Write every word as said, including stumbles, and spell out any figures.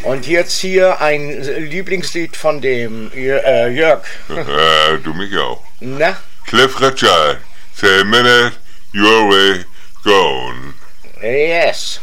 Und jetzt hier ein Lieblingslied von dem äh, Jörg. Äh, du mich auch. Na? Cliff Richard, say a minute, your way gone. Yes.